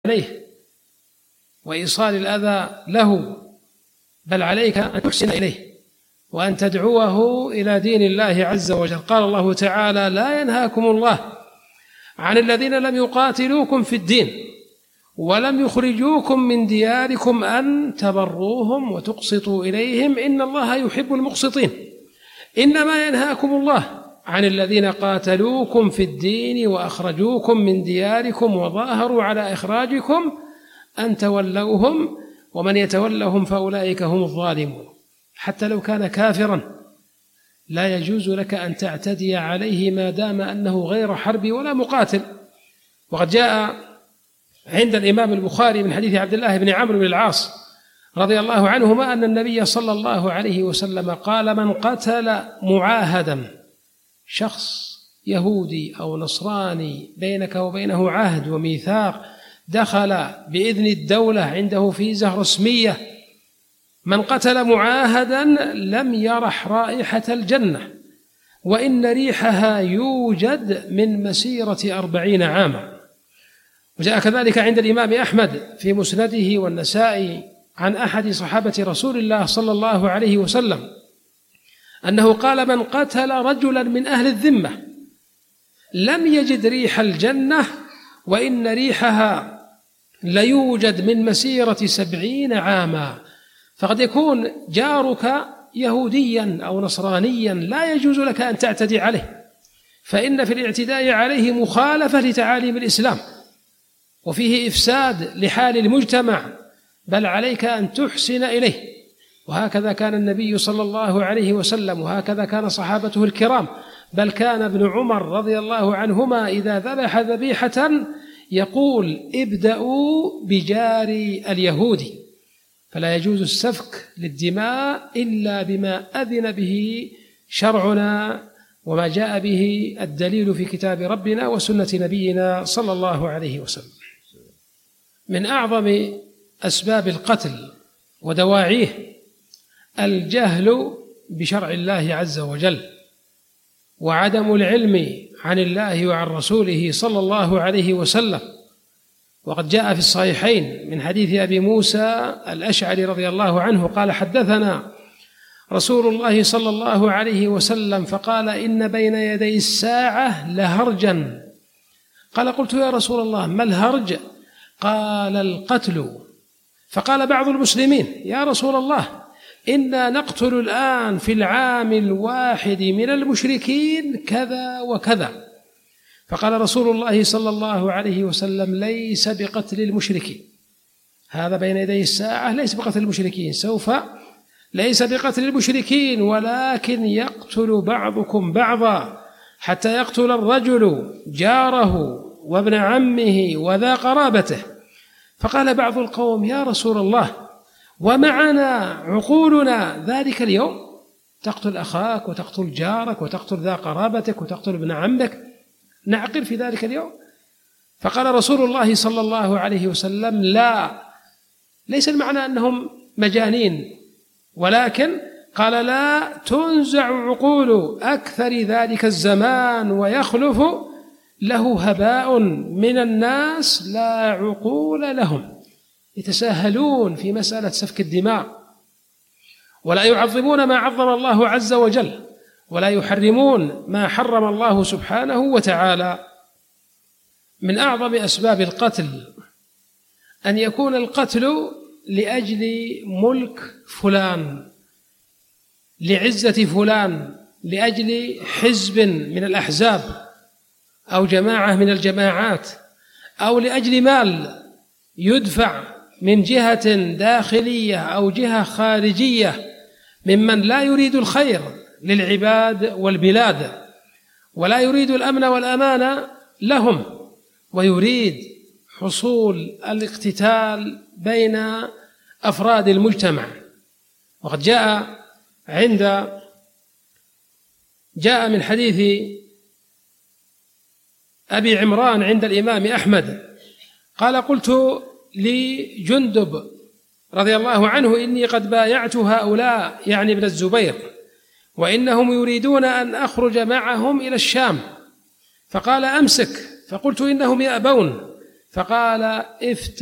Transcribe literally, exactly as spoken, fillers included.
عليه وإيصال الأذى له، بل عليك أن تحسن إليه وأن تدعوه إلى دين الله عز وجل. قال الله تعالى: لا ينهاكم الله عن الذين لم يقاتلوكم في الدين ولم يخرجوكم من دياركم أن تبروهم وتقسطوا إليهم إن الله يحب المقسطين. إنما ينهاكم الله عن الذين قاتلوكم في الدين وأخرجوكم من دياركم وظاهروا على إخراجكم أن تولوهم ومن يتولهم فأولئك هم الظالمون. حتى لو كان كافرا لا يجوز لك أن تعتدي عليه ما دام أنه غير حرب ولا مقاتل. وقد جاء عند الإمام البخاري من حديث عبد الله بن عمرو بن العاص رضي الله عنهما أن النبي صلى الله عليه وسلم قال: من قتل معاهدا، شخص يهودي أو نصراني بينك وبينه عهد وميثاق، دخل بإذن الدولة عنده فيزة رسمية، من قتل معاهدا لم يرح رائحة الجنة وإن ريحها يوجد من مسيرة أربعين عاما. وجاء كذلك عند الإمام أحمد في مسنده والنسائي عن أحد صحابة رسول الله صلى الله عليه وسلم أنه قال: من قتل رجلا من أهل الذمة لم يجد ريح الجنة وإن ريحها ليوجد من مسيرة سبعين عاما. فقد يكون جارك يهوديا أو نصرانيا لا يجوز لك أن تعتدي عليه، فإن في الاعتداء عليه مخالفة لتعاليم الإسلام وفيه إفساد لحال المجتمع، بل عليك أن تحسن إليه. وهكذا كان النبي صلى الله عليه وسلم، وهكذا كان صحابته الكرام، بل كان ابن عمر رضي الله عنهما إذا ذبح ذبيحة يقول: ابدأوا بجاري اليهودي. فلا يجوز السفك للدماء إلا بما أذن به شرعنا وما جاء به الدليل في كتاب ربنا وسنة نبينا صلى الله عليه وسلم. من أعظم أسباب القتل ودواعيه الجهل بشرع الله عز وجل وعدم العلم عن الله وعن رسوله صلى الله عليه وسلم. وقد جاء في الصحيحين من حديث أبي موسى الأشعري رضي الله عنه قال: حدثنا رسول الله صلى الله عليه وسلم فقال: إن بين يدي الساعة لهرجا. قال: قلت يا رسول الله ما الهرج؟ قال: القتل. فقال بعض المسلمين: يا رسول الله إنا نقتل الآن في العام الواحد من المشركين كذا وكذا. فقال رسول الله صلى الله عليه وسلم: ليس بقتل المشركين، هذا بين يدي الساعة ليس بقتل المشركين، سوف ليس بقتل المشركين ولكن يقتل بعضكم بعضا حتى يقتل الرجل جاره وابن عمه وذا قرابته. فقال بعض القوم: يا رسول الله ومعنا عقولنا ذلك اليوم، تقتل أخاك وتقتل جارك وتقتل ذا قرابتك وتقتل ابن عمك، نعقل في ذلك اليوم؟ فقال رسول الله صلى الله عليه وسلم: لا، ليس المعنى أنهم مجانين، ولكن قال: لا تنزع عقول أكثر ذلك الزمان ويخلف له هباء من الناس لا عقول لهم، يتساهلون في مسألة سفك الدماء ولا يعظمون ما عظم الله عز وجل ولا يحرمون ما حرم الله سبحانه وتعالى. من أعظم أسباب القتل أن يكون القتل لأجل ملك فلان، لعزة فلان، لأجل حزب من الأحزاب أو جماعة من الجماعات، أو لأجل مال يدفع من جهة داخلية أو جهة خارجية ممن لا يريد الخير للعباد والبلاد ولا يريد الأمن والأمان لهم، ويريد حصول الاقتتال بين أفراد المجتمع. وقد جاء عند جاء من حديث أبي عمران عند الإمام أحمد قال: قلت لجندب رضي الله عنه: إني قد بايعت هؤلاء، يعني ابن الزبير، وإنهم يريدون أن أخرج معهم إلى الشام. فقال: أمسك. فقلت: إنهم يأبون. فقال افتح